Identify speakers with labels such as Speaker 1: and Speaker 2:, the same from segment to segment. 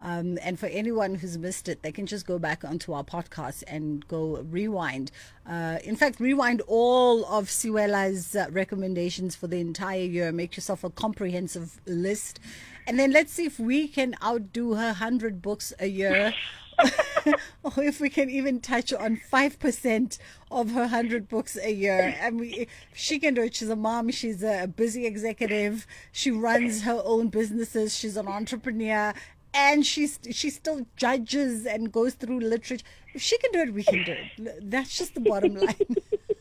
Speaker 1: And for anyone who's missed it, they can just go back onto our podcast and go rewind. In fact, rewind all of Siwela's recommendations for the entire year. Make yourself a comprehensive list. And then let's see if we can outdo her 100 books a year. Or if we can even touch on 5% of her 100 books a year. And she can do it. She's a mom. She's a busy executive. She runs her own businesses. She's an entrepreneur. And she still judges and goes through literature. If she can do it, we can do it. That's just the bottom line.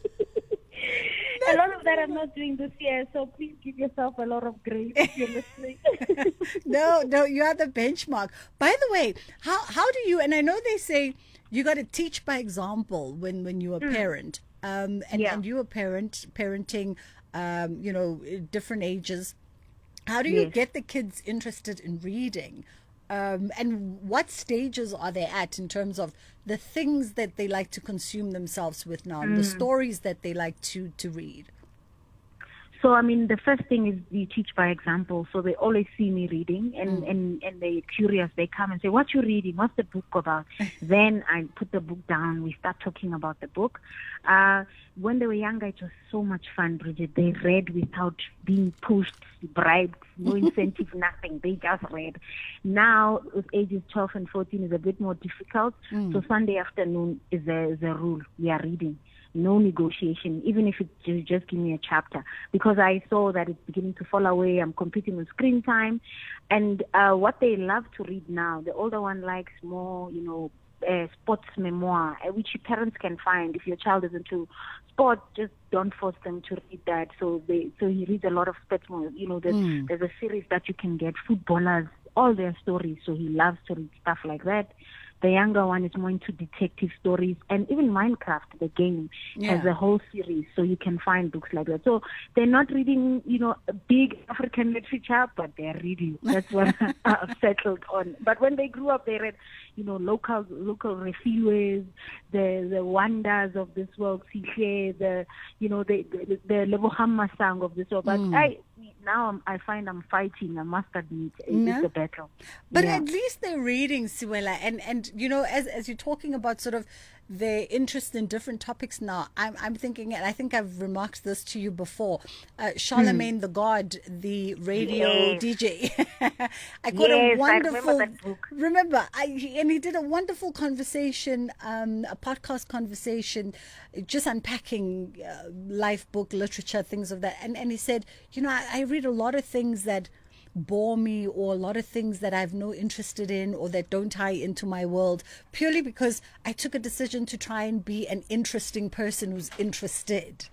Speaker 2: A lot of that I'm not doing this year, so please give yourself a lot of grace if you're listening.
Speaker 1: No, you are the benchmark. By the way, how do you, and I know they say you got to teach by example when you're a parent, and you're a parenting, different ages. How do you get the kids interested in reading? And what stages are they at in terms of the things that they like to consume themselves with now, and the stories that they like to read?
Speaker 2: So, I mean, the first thing is you teach by example. So they always see me reading and they're curious. They come and say, what you reading? What's the book about? Then I put the book down. We start talking about the book. When they were younger, it was so much fun, Bridget. They read without being pushed, bribed, no incentive, nothing. They just read. Now, with ages 12 and 14 is a bit more difficult. So Sunday afternoon is a rule. We are reading. No negotiation, even if you just give me a chapter, because I saw that it's beginning to fall away. I'm competing with screen time. And what they love to read now, the older one likes more, sports memoir, which parents can find. If your child is into sport, just don't force them to read that. So he reads a lot of sports memoir. There's a series that you can get, footballers, all their stories. So he loves to read stuff like that. The younger one is more into detective stories, and even Minecraft, the game, has a whole series, so you can find books like that. So they're not reading, big African literature, but they're reading. That's what I've settled on. But when they grew up, they read, local refugees, the wonders of this world, Sihle, the Lebohang Masang of this world. But I find I'm fighting. I must admit, it's a battle.
Speaker 1: But at least they're reading, Siwela, and as you're talking about sort of their interest in different topics now, I'm thinking, and I think I've remarked this to you before, Charlemagne the God, the radio DJ. I got a wonderful,
Speaker 2: I remember that book.
Speaker 1: And he did a wonderful conversation, a podcast conversation, just unpacking life, book, literature, things of that. And he said, I read a lot of things that bore me, or a lot of things that I've no interest in, or that don't tie into my world, purely because I took a decision to try and be an interesting person who's interested.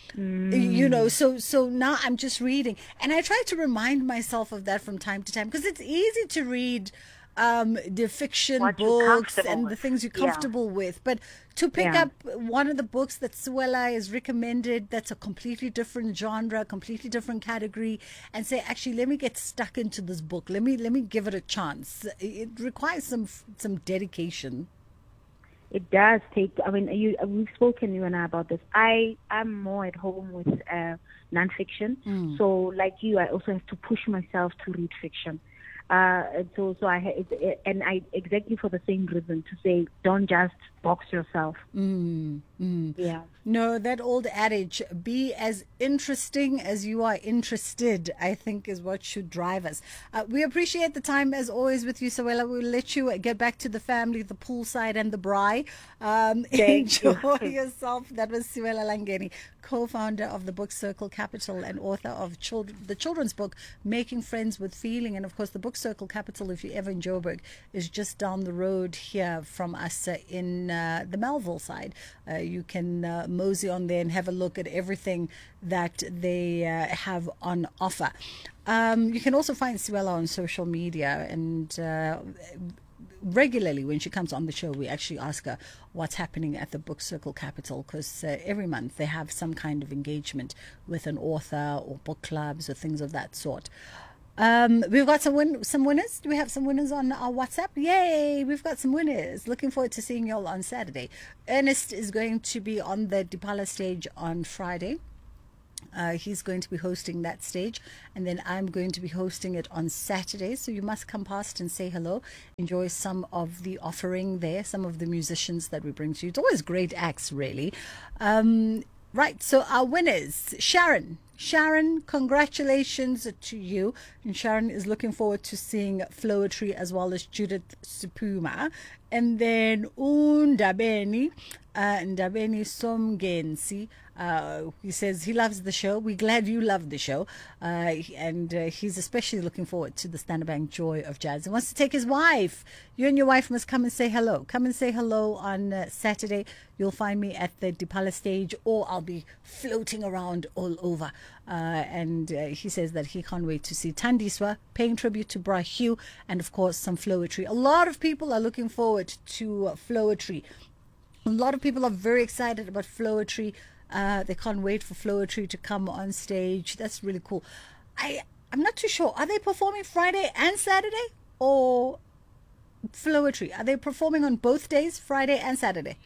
Speaker 1: So now I'm just reading, and I try to remind myself of that from time to time, because it's easy to read the fiction books and the things you're comfortable with, but to pick up one of the books that Siwela has recommended, that's a completely different genre, completely different category, and say, actually, let me get stuck into this book, let me give it a chance. It requires some dedication.
Speaker 2: It does take. I mean, we've spoken, you and I, about this. I'm more at home with nonfiction, so like you, I also have to push myself to read fiction. So I exactly for the same reason, to say, don't just box yourself. Yeah.
Speaker 1: No, that old adage, be as interesting as you are interested, I think is what should drive us. We appreciate the time as always with you, Siwela. We'll let you get back to the family, the poolside and the braai. Enjoy yourself. That was Siwela Langeni, co-founder of the Book Circle Capital and author of the children's book, Making Friends with Feeling. And of course, the Book Circle Capital, if you're ever in Joburg, is just down the road here from us in the Melville side. You can mosey on there and have a look at everything that they have on offer. You can also find Siwela on social media, and regularly when she comes on the show, we actually ask her what's happening at the Book Circle Capital, because every month they have some kind of engagement with an author or book clubs or things of that sort. We've got some winners. Do we have some winners on our WhatsApp? Yay! We've got some winners. Looking forward to seeing you all on Saturday. Ernest is going to be on the Dipala stage on Friday. He's going to be hosting that stage, and then I'm going to be hosting it on Saturday. So you must come past and say hello, enjoy some of the offering there, some of the musicians that we bring to you. It's always great acts, really. Right, so our winners, Sharon. Sharon, congratulations to you. And Sharon is looking forward to seeing Floetry as well as Judith Supuma. And then Ndabeni Somgensi. He says he loves the show. We're glad you love the show. And he's especially looking forward to the Standard Bank Joy of Jazz. He wants to take his wife. You and your wife must come and say hello. Come and say hello on Saturday. You'll find me at the Dipala stage, or I'll be floating around all over. And he says that he can't wait to see Tandiswa paying tribute to Bra Hugh, and of course some Floetry. A lot of people are looking forward to Floetry. A lot of people are very excited about Floetry. They can't wait for Floetry to come on stage. That's really cool. I'm not too sure. Are they performing Friday and Saturday, or Floetry? Are they performing on both days, Friday and Saturday?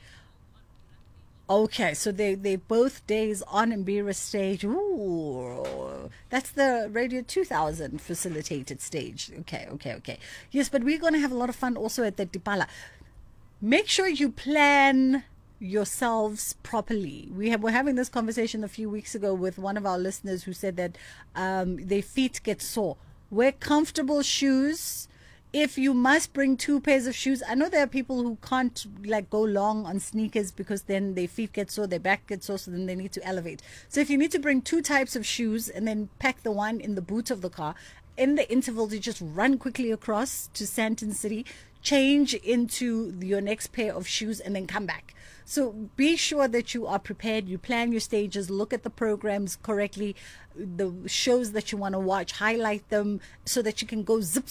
Speaker 1: Okay, so they both days on Mbira stage. Ooh, that's the Radio 2000 facilitated stage. Okay. Yes, but we're going to have a lot of fun also at the Dipala. Make sure you plan yourselves properly. We were having this conversation a few weeks ago with one of our listeners who said that their feet get sore. Wear comfortable shoes. If you must bring 2 pairs of shoes, I know there are people who can't go long on sneakers because then their feet get sore, their back gets sore, so then they need to elevate. So if you need to bring 2 types of shoes and then pack the one in the boot of the car, in the interval you just run quickly across to Sandton City, change into your next pair of shoes, and then come back. So be sure that you are prepared. You plan your stages, look at the programs correctly, the shows that you want to watch, highlight them so that you can go zip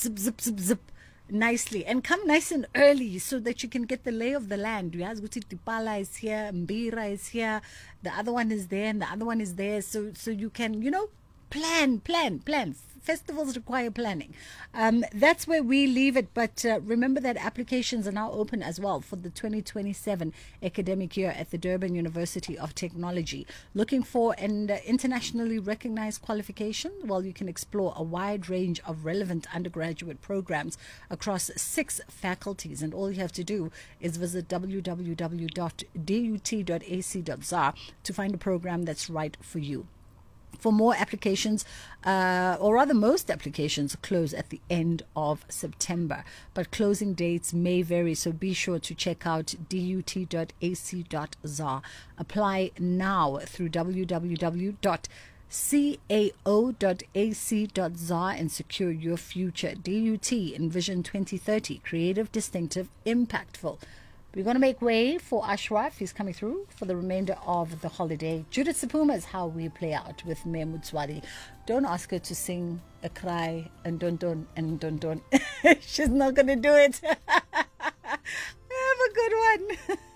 Speaker 1: nicely, and come nice and early so that you can get the lay of the land. Dipala is here, Mbira is here, the other one is there, and the other one is there. So you can, plan. Festivals require planning. That's where we leave it. But remember that applications are now open as well for the 2027 academic year at the Durban University of Technology. Looking for an internationally recognized qualification? Well, you can explore a wide range of relevant undergraduate programs across 6 faculties. And all you have to do is visit www.dut.ac.za to find a program that's right for you. For more applications, or rather most applications close at the end of September, but closing dates may vary, so be sure to check out dut.ac.za. Apply now through www.cao.ac.za and secure your future. DUT, Envision 2030, creative, distinctive, impactful. We're going to make way for Ashraf. He's coming through for the remainder of the holiday. Judith Supuma is how we play out with Mea Motswadi. Don't ask her to sing a cry and don. She's not going to do it. Have a good one.